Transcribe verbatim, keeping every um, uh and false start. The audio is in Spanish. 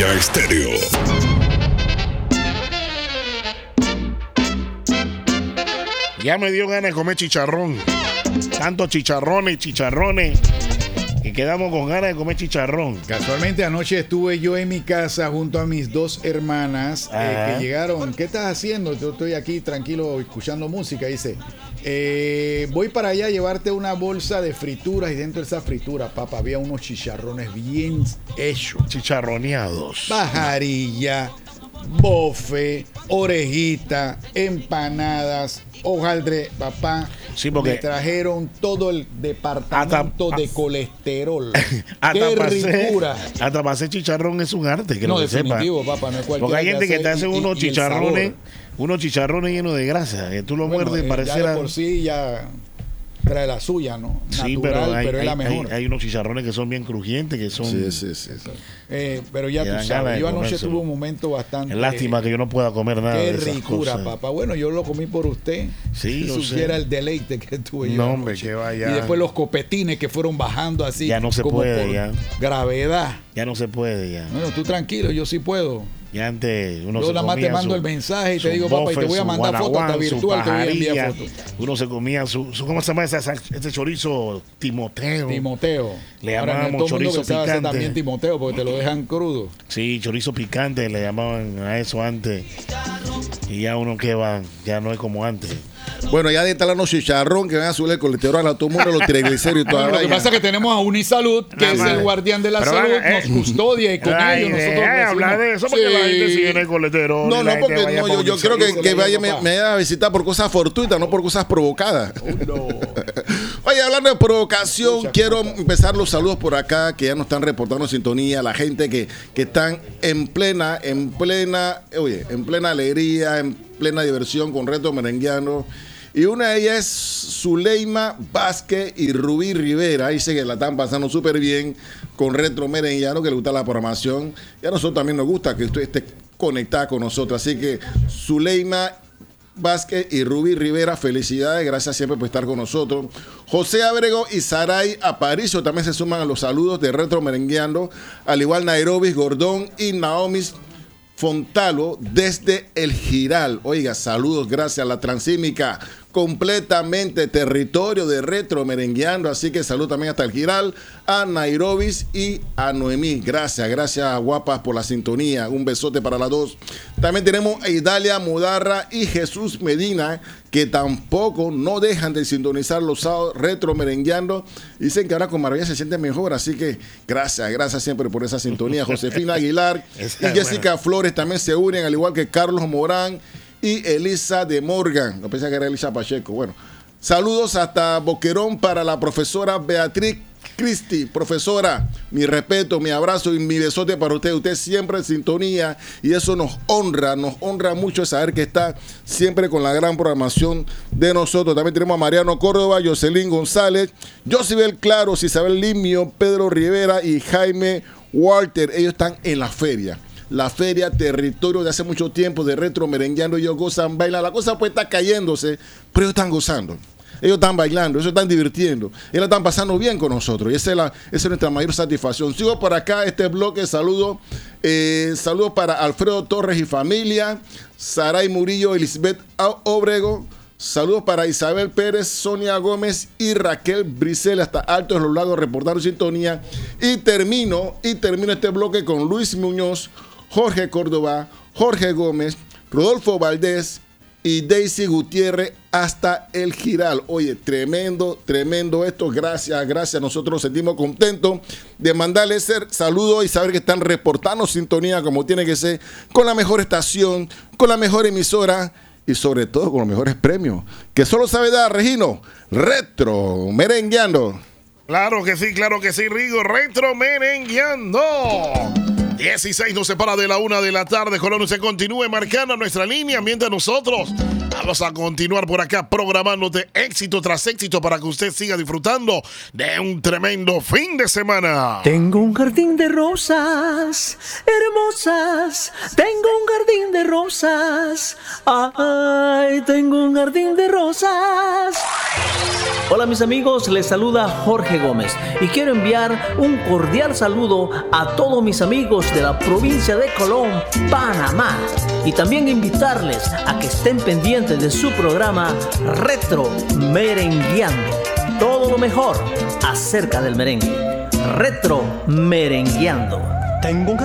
Ya Estéreo. Ya me dio ganas de comer chicharrón. Tantos chicharrones, chicharrones. Y quedamos con ganas de comer chicharrón. Casualmente anoche estuve yo en mi casa junto a mis dos hermanas eh, que llegaron. ¿Qué estás haciendo? Yo estoy aquí tranquilo escuchando música. Dice, eh, voy para allá a llevarte una bolsa de frituras y dentro de esa fritura, papá, había unos chicharrones bien hechos. Chicharroneados. Pajarilla, bofe, orejita, empanadas, hojaldre, papá. Sí, porque me trajeron todo el departamento hasta, de colesterol. Hasta ¡Qué pasé, ricura! Hasta para hacer chicharrón es un arte, que no, lo definitivo, sepa. papá, no es cualquiera. Porque hay gente que te hace y, unos y, chicharrones, y unos chicharrones llenos de grasa, que tú lo bueno, muerdes y eh, pareciera... ya de por sí ya trae la suya, ¿no? Sí, natural, pero, hay, pero es la hay, mejor. hay, hay unos chicharrones que son bien crujientes, que son... Sí, sí, sí. Eh, pero ya tú sabes, yo anoche tuve un momento bastante... Es lástima que yo no pueda comer nada qué de esas ricura, cosas. papá. Bueno, yo lo comí por usted. Sí, si yo supiera sé. el deleite que tuve yo. No, hombre, que vaya. Y después los copetines que fueron bajando así. Ya no se como puede, por ya. gravedad. Ya no se puede, ya. Bueno, tú tranquilo, yo sí puedo. Ya antes uno yo se nada más te comía mando su, el mensaje y te digo, papá, y te voy a mandar fotos hasta virtual, te voy a enviar fotos. Uno se comía su, su ¿cómo se llama ese, ese chorizo? Timoteo. Timoteo. Le Ahora, llamábamos no, todo chorizo mundo pensaba hacer picante. también Timoteo porque te lo dejan crudo. Sí, chorizo picante le llamaban a eso antes. Y ya uno que va, ya no es como antes. Bueno, ya de tal los chicharrón que van a subir el colesterol a todo el mundo, los triglicéridos y toda Bueno, la lo que vaina. pasa es que tenemos a Unisalud, que Nah, es madre. el guardián de la Pero salud, van, eh. nos custodia y con Ay, ellos nosotros eh, decimos- hablar de eso porque Sí. la gente sigue en el colesterol. No, y la no, porque gente vaya no, pa' yo, yo creo Unisalud. que, que vaya, me, papá. me vaya a visitar por cosas fortuitas, no por cosas provocadas. Oh, no. Oye, hablando de provocación, Escucha, quiero ¿cómo está? empezar los saludos por acá, que ya nos están reportando sintonía, la gente que, que están en plena, en plena, oye, en plena alegría, en plena diversión con Retro Merengueando. Y una de ellas es Zuleima Vázquez y Rubí Rivera. Dice que la están pasando súper bien con Retro Merengueando, que le gusta la programación. Y a nosotros también nos gusta que usted esté conectada con nosotros. Así que Zuleima Vázquez y Rubí Rivera, felicidades, gracias siempre por estar con nosotros. José Abrego y Saray Aparicio también se suman a los saludos de Retro Merengueando, al igual Nairobi Gordón y Naomi Fontalo desde El Giral. Oiga, saludos, gracias a la Transímica, completamente territorio de Retro Merengueando, así que salud también hasta El Giral, a Nairobi y a Noemí. Gracias, gracias guapas por la sintonía, un besote para las dos. También tenemos a Idalia Mudarra y Jesús Medina, que tampoco no dejan de sintonizar los sábados Retro Merengueando. Dicen que ahora con Maravilla se siente mejor, así que gracias, gracias siempre por esa sintonía. Josefina Aguilar y Jessica Flores también se unen, al igual que Carlos Morán y Elisa de Morgan. No pensé que era Elisa Pacheco. Bueno, saludos hasta Boquerón para la profesora Beatriz Cristi. Profesora, mi respeto, mi abrazo y mi besote para usted. Usted siempre en sintonía y eso nos honra, nos honra mucho saber que está siempre con la gran programación de nosotros. También tenemos a Mariano Córdoba, Jocelyn González, Josibel Claros, Isabel Limio, Pedro Rivera y Jaime Walter. Ellos están en la feria. La feria territorio de hace mucho tiempo de Retro Merengueando. Ellos gozan, bailan. La cosa puede estar cayéndose, pero ellos están gozando. Ellos están bailando, ellos están divirtiendo. Ellos están pasando bien con nosotros. Y esa es, la, esa es nuestra mayor satisfacción. Sigo por acá este bloque. Saludos. Eh, saludos para Alfredo Torres y familia. Saray Murillo, Elizabeth Obrego. Saludos para Isabel Pérez, Sonia Gómez y Raquel Brisel, hasta Altos de los Lagos, reportando sintonía. Y termino, y termino este bloque con Luis Muñoz, Jorge Córdoba, Jorge Gómez, Rodolfo Valdés y Daisy Gutiérrez hasta El Giral. Oye, tremendo, tremendo esto. Gracias, gracias. Nosotros nos sentimos contentos de mandarles ese saludo y saber que están reportando sintonía como tiene que ser, con la mejor estación, con la mejor emisora y sobre todo con los mejores premios que solo sabe dar Regino, Retro Merengueando. Claro que sí, claro que sí, Rigo, Retro Merengueando. dieciséis nos separa de la una de la tarde. Colón se continúe marcando nuestra línea mientras nosotros Vamos a continuar por acá programándote éxito tras éxito para que usted siga disfrutando de un tremendo fin de semana. Tengo un jardín de rosas hermosas, tengo un jardín de rosas, ay, tengo un jardín de rosas. Hola mis amigos, les saluda Jorge Gómez y quiero enviar un cordial saludo a todos mis amigos de la provincia de Colón, Panamá, y también invitarles a que estén pendientes de su programa Retro Merengueando. Todo lo mejor acerca del merengue. Retro Merengueando. Tengo un